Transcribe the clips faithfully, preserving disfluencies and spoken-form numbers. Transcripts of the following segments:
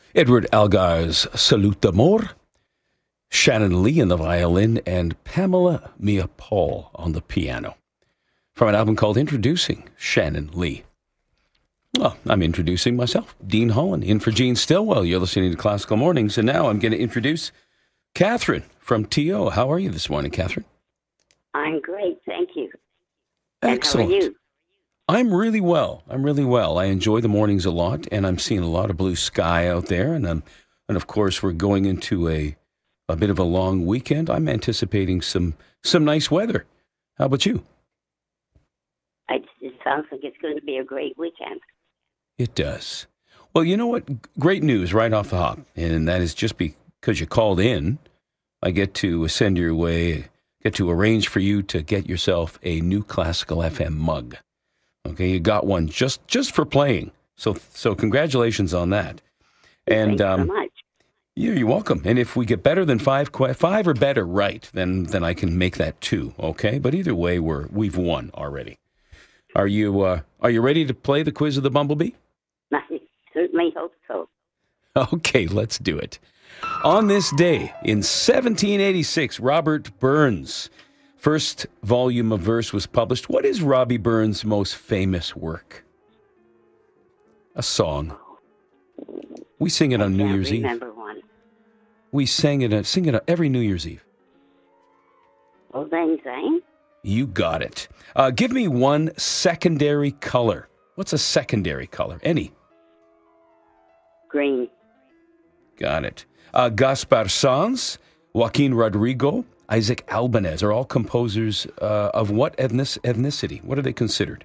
Edward Algar's Salute d'Amour, Shannon Lee on the violin, and Pamela Mia Paul on the piano. From an album called Introducing Shannon Lee. Well, I'm introducing myself, Dean Holland, in for Gene Stillwell. You're listening to Classical Mornings, and now I'm going to introduce Catherine from T O. How are you this morning, Catherine? I'm great, thank you. Excellent. And how are you? I'm really well. I'm really well. I enjoy the mornings a lot, and I'm seeing a lot of blue sky out there, and I'm, and of course, we're going into a a bit of a long weekend. I'm anticipating some some nice weather. How about you? It, it sounds like it's going to be a great weekend. It does. Well, you know what? Great news right off the hop, and that is just because you called in, I get to send your way, get to arrange for you to get yourself a new Classical F M mug. Okay, you got one just just for playing. So so congratulations on that. And Thanks um, so much. Yeah, you're welcome. And if we get better than five, five or better, right, then then I can make that two. Okay, but either way, we're we've won already. Are you uh, are you ready to play the quiz of the Bumblebee? I certainly hope so. Okay, let's do it. On this day in seventeen eighty-six, Robert Burns' first volume of verse was published. What is Robbie Burns' most famous work? A song. We sing it I on New can't Year's Eve. remember one. We sang it, sing it every New Year's Eve. Old Lang Syne? You got it. Uh, give me one secondary color. What's a secondary color? Any. Green. Got it. Uh, Gaspar Sanz, Joaquin Rodrigo, Isaac Albanez are all composers uh, of what ethnic- ethnicity? What are they considered?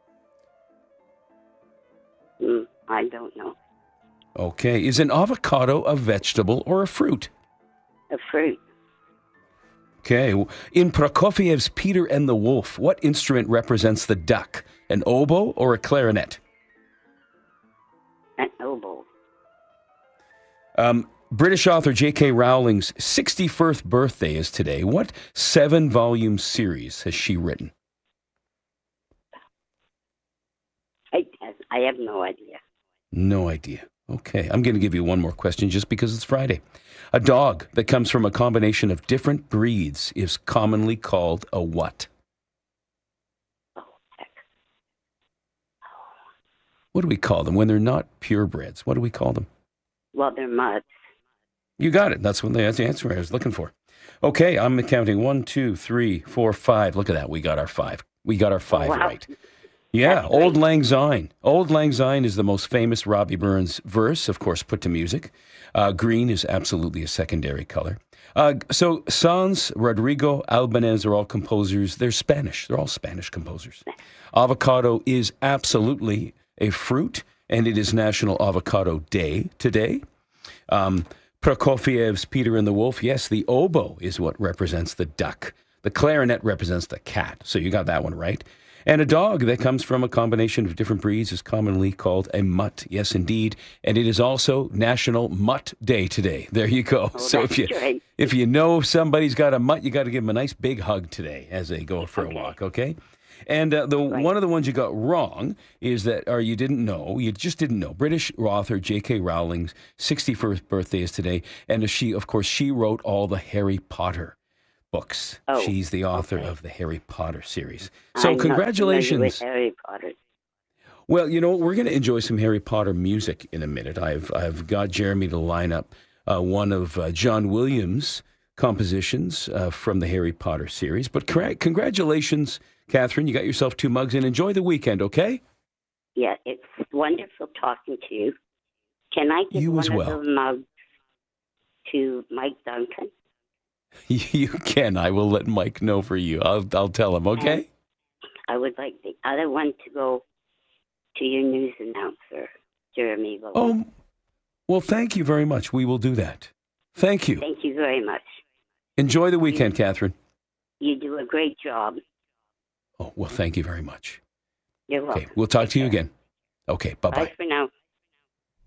Mm, I don't know. Okay. Is an avocado a vegetable or a fruit? A fruit. Okay. In Prokofiev's Peter and the Wolf, what instrument represents the duck? An oboe or a clarinet? An oboe. Um, British author J K. Rowling's sixty-first birthday is today. What seven-volume series has she written? I, I have no idea. No idea. Okay, I'm going to give you one more question just because it's Friday. A dog that comes from a combination of different breeds is commonly called a what? Oh, heck. What do we call them when they're not purebreds? What do we call them? Well, they're mutts. You You got it. That's what the that's the answer I was looking for. Okay, I'm counting one, two, three, four, five. Look at that. We got our five. We got our five wow. right. Yeah, That's Old great. Lang Syne. Old Lang Syne is the most famous Robbie Burns verse, of course, put to music. Uh, green is absolutely a secondary color. Uh, so Sanz, Rodrigo, Albanez are all composers. They're Spanish. They're all Spanish composers. Avocado is absolutely a fruit, and it is National Avocado Day today. Um, Prokofiev's Peter and the Wolf. Yes, the oboe is what represents the duck. The clarinet represents the cat. So you got that one right. And a dog that comes from a combination of different breeds is commonly called a mutt. Yes, indeed. And it is also National Mutt Day today. There you go. Oh, so if that's you right. if you know somebody's got a mutt, you got to give them a nice big hug today as they go for Okay. a walk. Okay. And uh, the Right. one of the ones you got wrong is that, or you didn't know, you just didn't know. British author J K. Rowling's sixty-first birthday is today, and she, of course, she wrote all the Harry Potter books. Oh, She's the author okay. of the Harry Potter series. So I'm not congratulations. familiar with Harry Potter. Well, you know, we're going to enjoy some Harry Potter music in a minute. I've I've got Jeremy to line up uh, one of uh, John Williams' compositions uh, from the Harry Potter series. But cra- congratulations, Catherine. You got yourself two mugs, and enjoy the weekend, okay? Yeah, it's wonderful talking to you. Can I give You one as well. of the mugs to Mike Duncan? You can. I will let Mike know for you. I'll I'll tell him, okay? I would like the other one to go to your news announcer, Jeremy Wilson. Oh, well, thank you very much. We will do that. Thank you. Thank you very much. Enjoy the weekend, Catherine. You do a great job. Oh, well, thank you very much. You're welcome. Okay, we'll talk Take to you care. again. Okay, bye-bye. Bye for now.